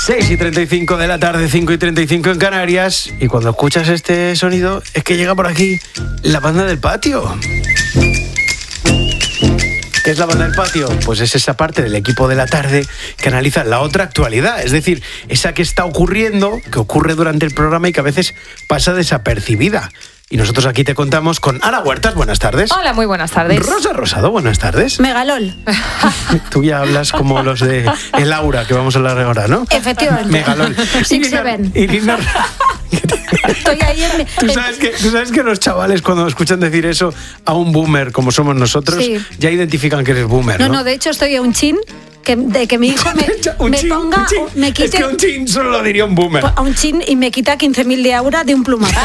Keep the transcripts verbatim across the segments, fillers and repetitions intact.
seis y treinta y cinco de la tarde, cinco y treinta y cinco en Canarias. Y cuando escuchas este sonido es que llega por aquí la banda del patio. ¿Qué es la banda del patio? Pues es esa parte del equipo de la tarde que analiza la otra actualidad, es decir, esa que está ocurriendo, que ocurre durante el programa y que a veces pasa desapercibida. Y nosotros aquí te contamos con Ana Huertas, buenas tardes. Hola, muy buenas tardes. Rosa Rosado, buenas tardes. Megalol. Tú ya hablas como los de El Aura, que vamos a hablar ahora, ¿no? Efectivamente. Megalol. Six Seven. Irina... Estoy ahí en mi... ¿Tú sabes, que, tú sabes que los chavales cuando escuchan decir eso a un boomer como somos nosotros, sí, ya identifican que eres boomer, ¿no? No, no, de hecho estoy a un chin que, de que mi hijo me, me chin, ponga... Chin. Me quite, es que un chin solo lo diría un boomer. A un chin y me quita quince mil de aura de un plumazo.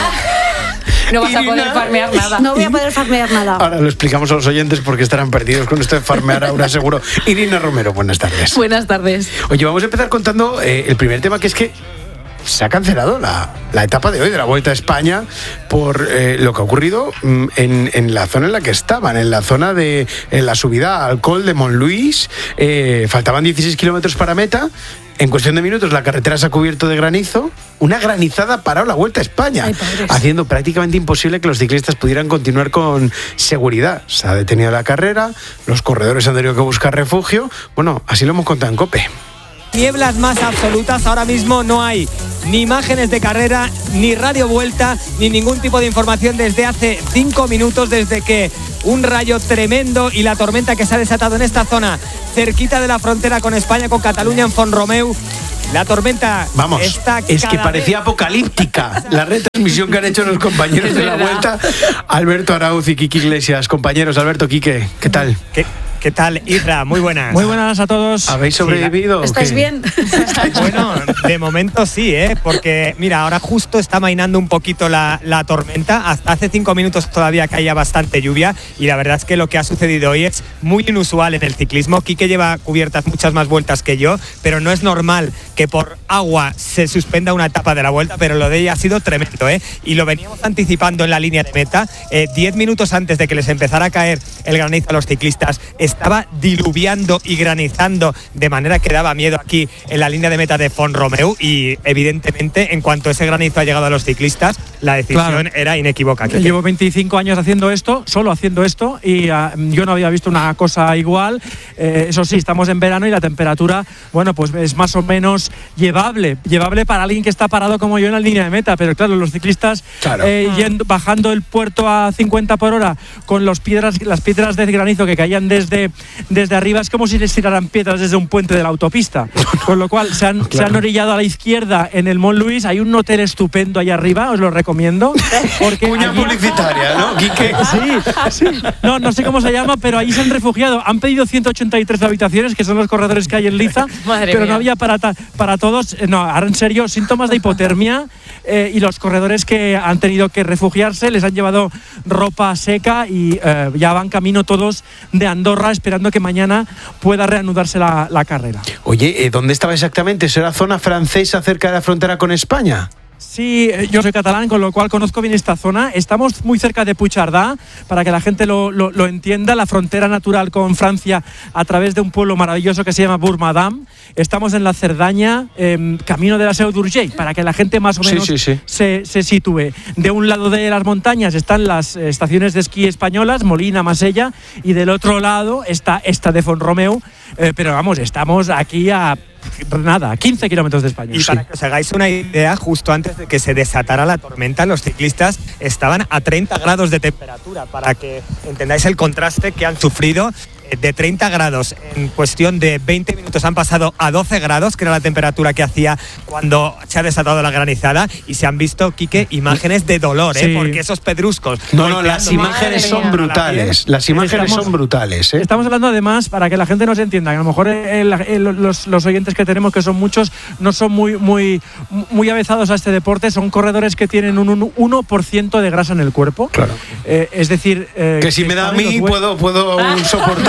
No vas Irina, a poder farmear nada. No voy a poder farmear nada. Ahora lo explicamos a los oyentes porque estarán perdidos con esto de farmear aura, seguro. Irina Romero, buenas tardes. Buenas tardes. Oye, vamos a empezar contando eh, el primer tema, que es que se ha cancelado la, la etapa de hoy de la Vuelta a España por eh, lo que ha ocurrido mm, en, en la zona en la que estaban, en la zona de en la subida al Col de Montluís. Eh, faltaban dieciséis kilómetros para meta. En cuestión de minutos la carretera se ha cubierto de granizo. Una granizada ha parado la Vuelta a España, Ay, haciendo prácticamente imposible que los ciclistas pudieran continuar con seguridad. Se ha detenido la carrera, los corredores han tenido que buscar refugio. Bueno, así lo hemos contado en COPE. Nieblas más absolutas, ahora mismo no hay ni imágenes de carrera, ni radio vuelta, ni ningún tipo de información desde hace cinco minutos, desde que un rayo tremendo y la tormenta que se ha desatado en esta zona, cerquita de la frontera con España, con Cataluña, en Font-Romeu. La tormenta Vamos, está es que parecía vez... apocalíptica la retransmisión que han hecho los compañeros de la Vuelta. Alberto Arauz y Quique Iglesias. Compañeros, Alberto, Quique, ¿qué tal? ¿Qué? ¿Qué tal, Isra? Muy buenas. Muy buenas a todos. ¿Habéis sobrevivido? ¿Estáis bien? Bueno, de momento sí, ¿eh? Porque, mira, ahora justo está mainando un poquito la, la tormenta. Hasta hace cinco minutos todavía caía bastante lluvia y la verdad es que lo que ha sucedido hoy es muy inusual en el ciclismo. Quique lleva cubiertas muchas más vueltas que yo, pero no es normal que por agua se suspenda una etapa de la Vuelta, pero lo de ella ha sido tremendo, ¿eh? Y lo veníamos anticipando en la línea de meta. Eh, diez minutos antes de que les empezara a caer el granizo a los ciclistas, estaba diluviando y granizando de manera que daba miedo aquí en la línea de meta de Font-Romeu y evidentemente en cuanto ese granizo ha llegado a los ciclistas la decisión claro. era inequívoca. Llevo veinticinco años haciendo esto, solo haciendo esto y uh, yo no había visto una cosa igual. Eh, eso sí, estamos en verano y la temperatura, bueno, pues es más o menos llevable, llevable para alguien que está parado como yo en la línea de meta, pero claro, los ciclistas claro. eh, yendo, bajando el puerto a cincuenta por hora con los piedras, las piedras de granizo que caían desde desde arriba, es como si les tiraran piedras desde un puente de la autopista, con lo cual se han, claro. se han orillado a la izquierda en el Montluís. Hay un hotel estupendo ahí arriba, os lo recomiendo. Porque Cuña allí... publicitaria, ¿no, Quique? Sí, sí. No, no sé cómo se llama, pero allí se han refugiado. Han pedido ciento ochenta y tres habitaciones, que son los corredores que hay en Liza, Madre pero mía. no había para, ta- para todos. No, ahora en serio, síntomas de hipotermia eh, y los corredores que han tenido que refugiarse les han llevado ropa seca y eh, ya van camino todos de Andorra, esperando que mañana pueda reanudarse la, la carrera. Oye, ¿dónde estaba exactamente? ¿Eso era zona francesa cerca de la frontera con España? Sí, yo soy catalán, con lo cual conozco bien esta zona. Estamos muy cerca de Puigcerdà, para que la gente lo, lo, lo entienda, la frontera natural con Francia a través de un pueblo maravilloso que se llama Bourg-Madame. Estamos en la Cerdaña, eh, camino de la Seu d'Urgell, para que la gente más o menos sí, sí, sí. Se, se sitúe. De un lado de las montañas están las estaciones de esquí españolas, Molina, Masella, y del otro lado está esta de Font-Romeu, eh, pero vamos, estamos aquí a nada, quince kilómetros de España. Y para que os hagáis una idea, justo antes de que se desatara la tormenta, los ciclistas estaban a treinta grados de temperatura, para que entendáis el contraste que han sufrido. De treinta grados en cuestión de veinte minutos han pasado a doce grados, que era la temperatura que hacía cuando se ha desatado la granizada, y se han visto, Quique, imágenes de dolor, ¿eh? Sí. Porque esos pedruscos... No, no, las imágenes son brutales, las imágenes estamos, son brutales. ¿eh? Estamos hablando además, para que la gente nos entienda, que a lo mejor el, el, los, los oyentes que tenemos, que son muchos, no son muy, muy, muy avezados a este deporte, son corredores que tienen un uno por ciento de grasa en el cuerpo. Claro. Eh, es decir... Eh, que si que me da a mí puedo, puedo soportar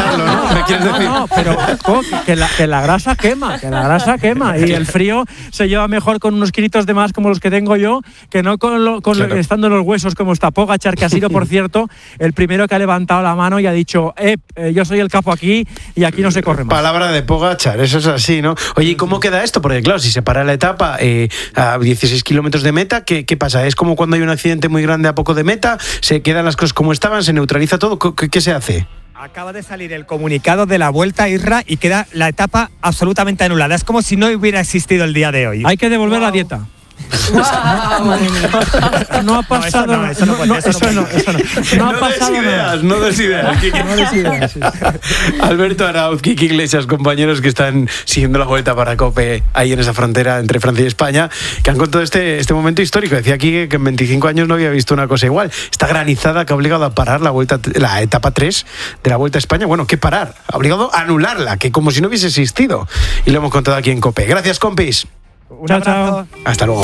quemarlo, ¿no? ¿Me quieres decir? No, no, pero ojo, que, la, que la grasa quema, que la grasa quema. Y el frío se lleva mejor con unos kilitos de más como los que tengo yo, que no con, lo, con claro. lo, estando en los huesos como está Pogačar, que ha sido, por cierto, el primero que ha levantado la mano y ha dicho, eh, eh, yo soy el capo aquí y aquí no se corre más. Palabra de Pogačar, eso es así, ¿no? Oye, ¿y cómo queda esto? Porque claro, si se para la etapa eh, a dieciséis kilómetros de meta, ¿qué, ¿qué pasa? ¿Es como cuando hay un accidente muy grande a poco de meta? ¿Se quedan las cosas como estaban? ¿Se neutraliza todo? ¿Qué, qué se hace? Acaba de salir el comunicado de la Vuelta a Isra y queda la etapa absolutamente anulada. Es como si no hubiera existido el día de hoy. Hay que devolver wow. la dieta. Wow. No ha pasado no, eso no, eso no, no, eso eso no, eso no, no ha no pasado des ideas, nada. no des ideas. No des ideas, sí. Alberto Arauz, Kiki Iglesias, compañeros que están siguiendo la Vuelta para COPE ahí en esa frontera entre Francia y España, que han contado este, este momento histórico. Decía aquí que en veinticinco años no había visto una cosa igual. Esta granizada que ha obligado a parar la vuelta, la etapa tres de la Vuelta a España. Bueno, ¿qué parar? Ha obligado a anularla, que como si no hubiese existido. Y lo hemos contado aquí en COPE. Gracias, compis. Un Chao, abrazo. chao. Hasta luego.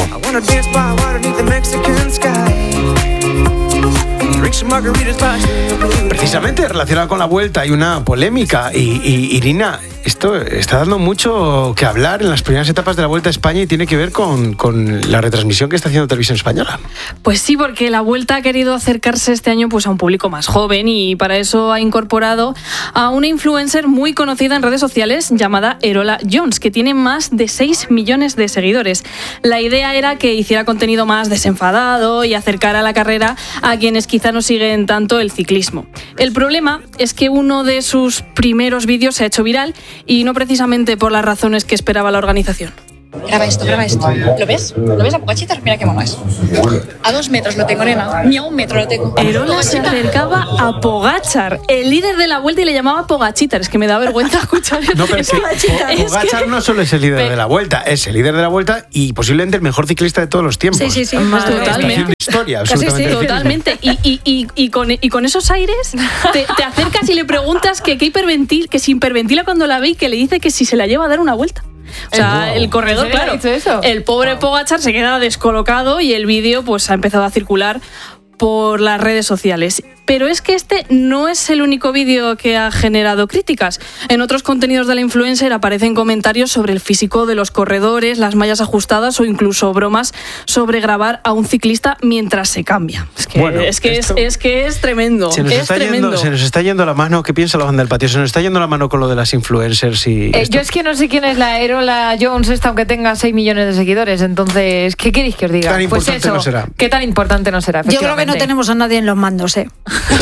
Precisamente relacionado con la Vuelta hay una polémica y, y Irina, esto está dando mucho que hablar en las primeras etapas de la Vuelta a España y tiene que ver con, con la retransmisión que está haciendo Televisión Española. Pues sí, porque la Vuelta ha querido acercarse este año pues a un público más joven y para eso ha incorporado a una influencer muy conocida en redes sociales llamada Erola Jones, que tiene más de seis millones de seguidores. La idea era que hiciera contenido más desenfadado y acercara la carrera a quienes quizá no siguen tanto el ciclismo. El problema es que uno de sus primeros vídeos se ha hecho viral y no precisamente por las razones que esperaba la organización. Graba esto, graba esto. ¿Lo ves? ¿Lo ves a Pogačar? Mira qué mono es. A dos metros lo tengo, nena. Ni a un metro lo tengo. Erola se acercaba a Pogačar, el líder de la Vuelta, y le llamaba Pogačitar. Es que me da vergüenza escuchar eso. No, pero es que Pogačar que... no solo es el líder Pe... de la Vuelta, es el líder de la Vuelta y posiblemente el mejor ciclista de todos los tiempos. Sí, sí, sí. Más totalmente. Historia, absolutamente. Sí, totalmente. Y, y, y, y, con, y con esos aires te, te acercas y le preguntas que, que, hiperventil, que si hiperventila cuando la ve y que le dice que si se la lleva a dar una vuelta. O sea, wow. el corredor, claro, eso? el pobre wow. Pogačar se queda descolocado y el vídeo pues ha empezado a circular por las redes sociales. Pero es que este no es el único vídeo que ha generado críticas. En otros contenidos de la influencer aparecen comentarios sobre el físico de los corredores, las mallas ajustadas o incluso bromas sobre grabar a un ciclista mientras se cambia. Es que, bueno, es, que es, es que es tremendo. Se nos, es está tremendo. Yendo, se nos está yendo la mano. ¿Qué piensa la banda del patio? Se nos está yendo la mano con lo de las influencers y eh, yo es que no sé quién es la Erola Jones esta, aunque tenga seis millones de seguidores. Entonces, ¿qué queréis que os diga? Tan pues importante eso, no será. ¿Qué tan importante no será? Yo creo que no tenemos a nadie en los mandos, ¿eh?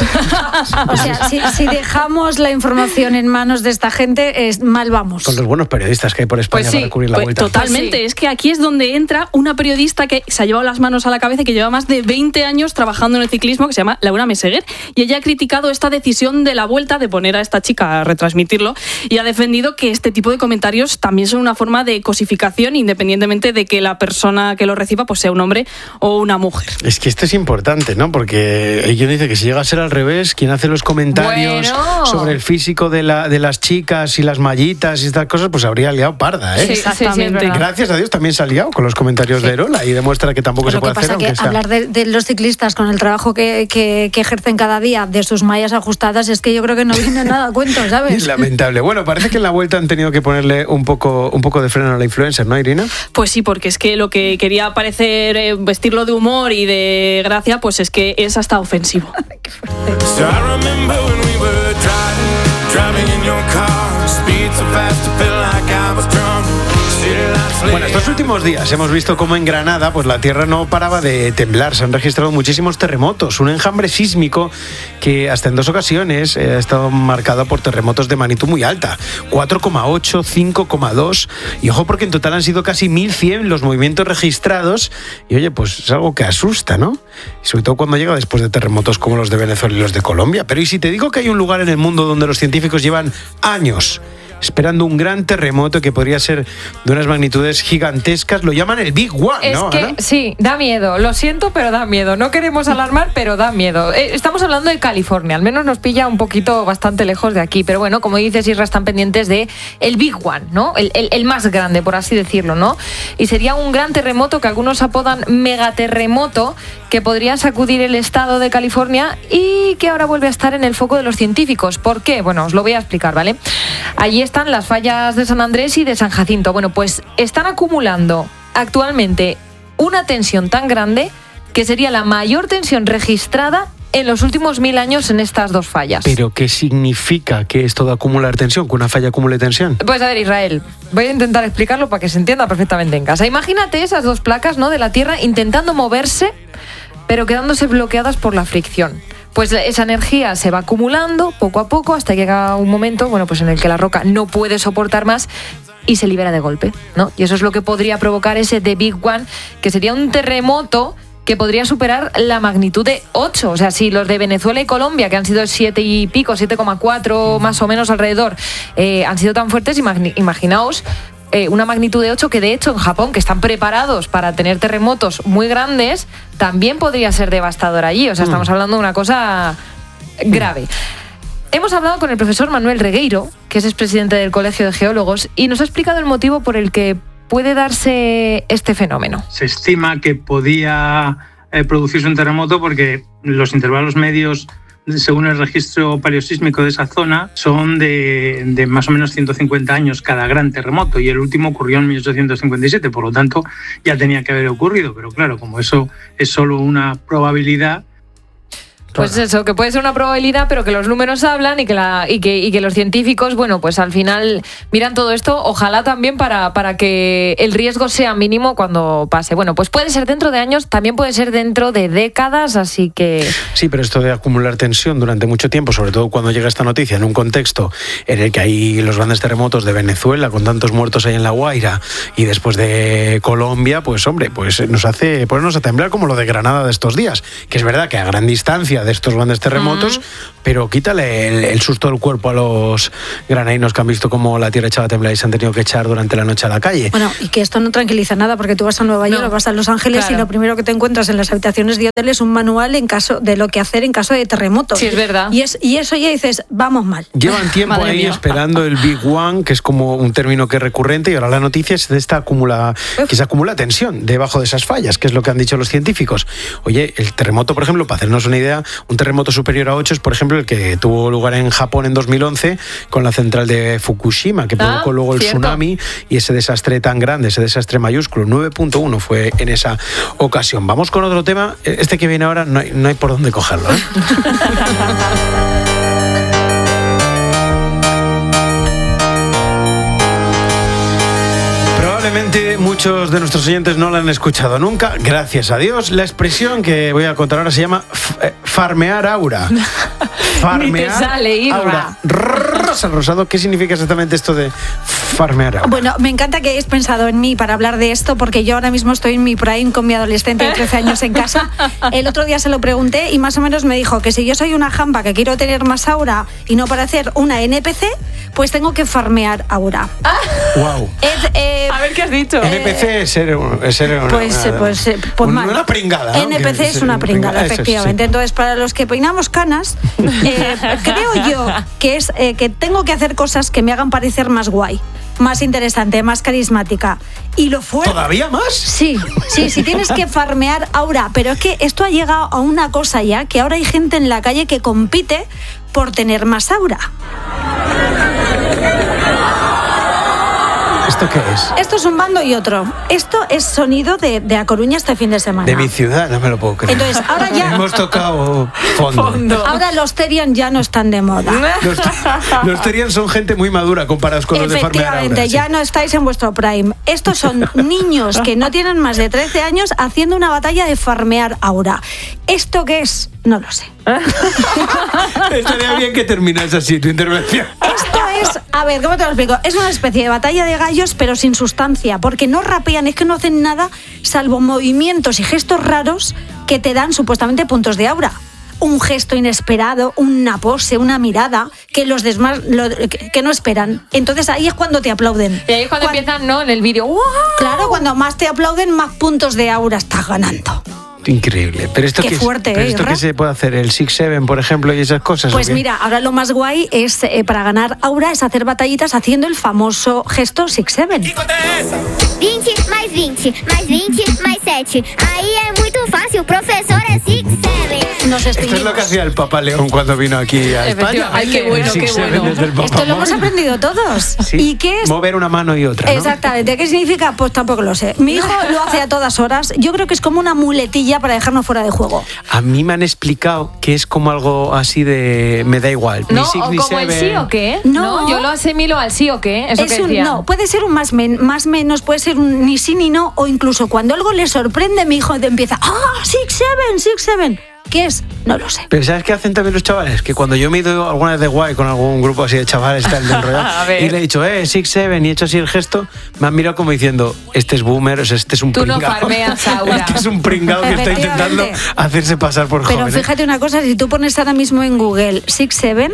O sea, si, si dejamos la información en manos de esta gente, es, mal vamos. Con los buenos periodistas que hay por España pues sí, para cubrir la pues Vuelta. Totalmente, pues sí. Es que aquí es donde entra una periodista que se ha llevado las manos a la cabeza y que lleva más de veinte años trabajando en el ciclismo, que se llama Laura Meseguer, y ella ha criticado esta decisión de la Vuelta de poner a esta chica a retransmitirlo y ha defendido que este tipo de comentarios también son una forma de cosificación, independientemente de que la persona que lo reciba pues sea un hombre o una mujer. Es que esto es importante, ¿no? Porque ella dice que si llega a ser al revés, quien hace los comentarios bueno. sobre el físico de, la, de las chicas y las mallitas y estas cosas, pues habría liado parda, ¿eh? Sí, exactamente. Sí, sí, gracias a Dios también se ha liado con los comentarios sí. de Erola y demuestra que tampoco Pero se puede que pasa hacer. Que sea... hablar de, de los ciclistas con el trabajo que, que, que ejercen cada día, de sus mallas ajustadas, es que yo creo que no viene nada a cuento, ¿sabes? Lamentable. Bueno, parece que en la Vuelta han tenido que ponerle un poco, un poco de freno a la influencer, ¿no, Irina? Pues sí, porque es que lo que quería parecer eh, vestirlo de humor y de gracia, pues es que es hasta ofensivo. Qué fuerte. Bueno, estos últimos días hemos visto cómo en Granada pues la tierra no paraba de temblar. Se han registrado muchísimos terremotos, un enjambre sísmico que hasta en dos ocasiones eh, ha estado marcado por terremotos de magnitud muy alta, cuatro coma ocho, cinco coma dos, y ojo porque en total han sido casi mil cien los movimientos registrados y oye, pues es algo que asusta, ¿no? Y sobre todo cuando llega después de terremotos como los de Venezuela y los de Colombia. Pero ¿y si te digo que hay un lugar en el mundo donde los científicos llevan años esperando un gran terremoto que podría ser de unas magnitudes gigantescas. Lo llaman el Big One, es ¿no, que Ana? sí, da miedo. Lo siento, pero da miedo. No queremos alarmar, pero da miedo. Eh, estamos hablando de California. Al menos nos pilla un poquito bastante lejos de aquí. Pero bueno, como dices, Isra, están pendientes de el Big One, ¿no? El, el, el más grande, por así decirlo, ¿no? Y sería un gran terremoto que algunos apodan megaterremoto, que podría sacudir el estado de California y que ahora vuelve a estar en el foco de los científicos. ¿Por qué? Bueno, os lo voy a explicar, ¿vale? Allí están las fallas de San Andrés y de San Jacinto. Bueno, pues están acumulando actualmente una tensión tan grande que sería la mayor tensión registrada en los últimos mil años en estas dos fallas. ¿Pero qué significa que esto de acumular tensión, que una falla acumule tensión? Pues a ver, Israel, voy a intentar explicarlo para que se entienda perfectamente en casa. Imagínate esas dos placas, ¿no?, de la Tierra intentando moverse, pero quedándose bloqueadas por la fricción. Pues esa energía se va acumulando poco a poco hasta que llega un momento, bueno, pues en el que la roca no puede soportar más y se libera de golpe, ¿no? Y eso es lo que podría provocar ese The Big One, que sería un terremoto que podría superar la magnitud de ocho. O sea, si los de Venezuela y Colombia, que han sido siete y pico, siete coma cuatro más o menos alrededor, eh, han sido tan fuertes, imag- imaginaos eh, una magnitud de ocho, que de hecho en Japón, que están preparados para tener terremotos muy grandes, también podría ser devastador allí. O sea, estamos hablando de una cosa grave. Hemos hablado con el profesor Manuel Regueiro, que es expresidente del Colegio de Geólogos, y nos ha explicado el motivo por el que puede darse este fenómeno. Se estima que podía eh, producirse un terremoto porque los intervalos medios, según el registro paleosísmico de esa zona, son de, de más o menos ciento cincuenta años cada gran terremoto, y el último ocurrió en mil ochocientos cincuenta y siete, por lo tanto ya tenía que haber ocurrido, pero claro, como eso es solo una probabilidad. Pues eso, que puede ser una probabilidad, pero que los números hablan y que, la, y que, y que los científicos, bueno, pues al final miran todo esto, ojalá también para, para que el riesgo sea mínimo cuando pase. Bueno, pues puede ser dentro de años, también puede ser dentro de décadas, así que... Sí, pero esto de acumular tensión durante mucho tiempo, sobre todo cuando llega esta noticia en un contexto en el que hay los grandes terremotos de Venezuela, con tantos muertos ahí en La Guaira, y después de Colombia, pues hombre, pues nos hace ponernos a temblar, como lo de Granada de estos días, que es verdad que a gran distancia de estos grandes terremotos, uh-huh. pero quítale el, el susto del cuerpo a los granadinos que han visto cómo la tierra echaba a temblar y se han tenido que echar durante la noche a la calle. Bueno, y que esto no tranquiliza nada, porque tú vas a Nueva York, no. vas a Los Ángeles, claro. y lo primero que te encuentras en las habitaciones de hotel es un manual en caso de lo que hacer en caso de terremotos. Sí, es verdad. Y, es, y eso ya dices, vamos mal. Llevan tiempo ahí mía. esperando el Big One, que es como un término que es recurrente, y ahora la noticia es de esta acumula, que se acumula tensión debajo de esas fallas, que es lo que han dicho los científicos. Oye, el terremoto, por ejemplo, para hacernos una idea, un terremoto superior a ocho es, por ejemplo, el que tuvo lugar en Japón en dos mil once con la central de Fukushima, que provocó ah, luego el cierto. tsunami y ese desastre tan grande, ese desastre mayúsculo. nueve punto uno fue en esa ocasión. Vamos con otro tema. Este que viene ahora no hay, no hay por dónde cogerlo, ¿eh? Probablemente muchos de nuestros oyentes no la han escuchado nunca, gracias a Dios. La expresión que voy a contar ahora se llama farmear aura. Farmear Ni te sale, Irra. Aura. Rosa Rosado, ¿qué significa exactamente esto de farmear aura? Bueno, me encanta que hayáis pensado en mí para hablar de esto, porque yo ahora mismo estoy en mi prime con mi adolescente de trece años en casa. El otro día se lo pregunté y más o menos me dijo que si yo soy una jamba que quiero tener más aura y no parecer una N P C, pues tengo que farmear aura. Ah. Wow. Es, eh, a ver qué has dicho. N P C es ser, es ser una, pues, una, pues, pues una, mal. una pringada, ¿no? N P C es una pringada, pringada efectivamente. Eso, sí. Entonces, para los que peinamos canas, eh, creo yo que es eh, que tengo que hacer cosas que me hagan parecer más guay, más interesante, más carismática. Y lo fue. ¿Todavía más? Sí, sí, sí, tienes que farmear aura. Pero es que esto ha llegado a una cosa ya, que ahora hay gente en la calle que compite por tener más aura. ¿Esto qué es? Esto es un bando y otro. Esto es sonido de, de A Coruña este fin de semana. De mi ciudad, no me lo puedo creer. Entonces, ahora ya... Hemos tocado fondo. fondo. Ahora los Terian ya no están de moda. Los, los Terian son gente muy madura comparados con los de farmear aura. Efectivamente, ya sí. no estáis en vuestro prime. Estos son niños que no tienen más de trece años haciendo una batalla de farmear aura. ¿Esto qué es? No lo sé. Estaría bien que terminase así tu intervención. Esto es, a ver, ¿cómo te lo explico? Es una especie de batalla de gallos, pero sin sustancia, porque no rapean, es que no hacen nada salvo movimientos y gestos raros que te dan supuestamente puntos de aura. un gesto inesperado, una pose, una mirada que los demás lo, que, que no esperan. Entonces ahí es cuando te aplauden. Y ahí es cuando, cuando empiezan, ¿no? En el vídeo. ¡Wow! Claro, cuando más te aplauden, más puntos de aura estás ganando. Increíble. Pero esto Qué que fuerte, es, pero ¿eh, esto Irra? que se puede hacer, el six seven, por ejemplo, y esas cosas. Pues mira, ahora lo más guay es eh, para ganar aura es hacer batallitas haciendo el famoso gesto six seven. veinte mais veinte, mais veinte, mais sete. Ahí es muy fácil, profesor es six seven. Nos Esto es lo que hacía el Papa León cuando vino aquí a España. Ay, qué bueno, qué bueno. Esto lo hemos aprendido todos. Sí, ¿Y qué es? Mover una mano y otra, ¿no? Exactamente. ¿Qué significa? Pues tampoco lo sé. Mi hijo lo hace a todas horas. Yo creo que es como una muletilla para dejarnos fuera de juego. A mí me han explicado que es como algo así de me da igual. No, ni six, o ni como el seven. sí o qué. No. No, yo lo asimilo al sí o qué. Eso Es que un, decía. no, puede ser un más, men, más menos, puede ser un ni sí ni no, o incluso cuando algo le sorprende, mi hijo te empieza, ¡ah, six seven, six seven! ¿Qué es? No lo sé. Pero ¿sabes qué hacen también los chavales? Que cuando yo me he ido alguna vez de guay con algún grupo así de chavales tal, de enrollado, y le he dicho, eh, six seven, y he hecho así el gesto, me han mirado como diciendo, este es boomer, o sea, este es un Tú pringao. no farmeas, Aura. Este es un pringao que está intentando hacerse pasar por Pero joven. ¿eh? fíjate una cosa, si tú pones ahora mismo en Google six seven,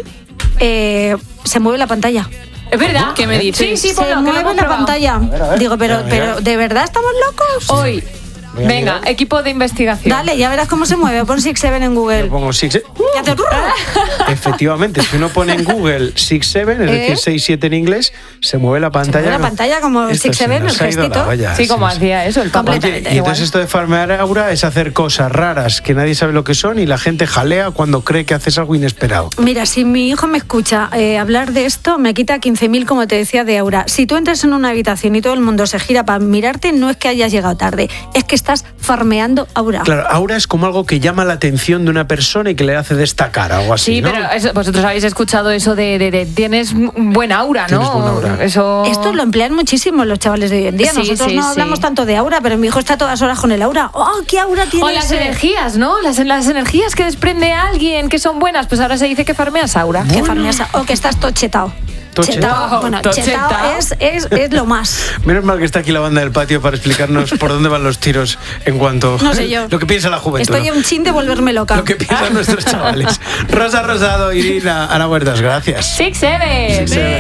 eh, se mueve la pantalla. ¿Es verdad? ¿Qué me dices? Sí, sí, Se ponlo, que lo mueve hemos la probado. pantalla. ver, a ver. Digo, pero, A ver. pero ¿de verdad estamos locos? Hoy. Voy a Venga, mirar. equipo de investigación. Dale, ya verás cómo se mueve. Pon six seven en Google. Yo pongo six, Y hace- efectivamente, si uno pone en Google six seven, es ¿Eh? decir, seis siete en inglés, se mueve la pantalla. mueve la pantalla como Esto six se seven, nos el ha ido la gestito. olla, Sí, como sí, sí. hacía eso el Papa. Completamente. Oye, y entonces esto de farmear aura es hacer cosas raras que nadie sabe lo que son y la gente jalea cuando cree que haces algo inesperado. Mira, si mi hijo me escucha eh, hablar de esto, me quita quince mil, como te decía, de aura. Si tú entras en una habitación y todo el mundo se gira para mirarte, no es que hayas llegado tarde, es que estás farmeando aura. Claro, aura es como algo que llama la atención de una persona y que le hace destacar, algo así, Sí, ¿no? pero eso- vosotros habéis escuchado eso de, de- de tienes un buen aura, ¿no? Tienes buen aura. Eso... Esto lo emplean muchísimo los chavales de hoy en día. Sí, Nosotros sí, no sí. hablamos tanto de aura, pero mi hijo está todas horas con el aura. ¡Oh, qué aura tiene O las ese! energías, ¿no? Las, las energías que desprende alguien que son buenas, pues ahora se dice que farmeas aura. Que farmeas- o que estás tochetao. Tochetao. Chetao. Bueno, Tochetao. chetao es, es, es lo más. Menos mal que está aquí la banda del patio para explicarnos por dónde van los tiros en cuanto No sé yo. lo que piensa la juventud. Estoy a un chin de volverme loca. Lo que piensan nuestros chavales. Rosa Rosado, Irina, Ana Huertas, gracias. Six Seven. Six, seven.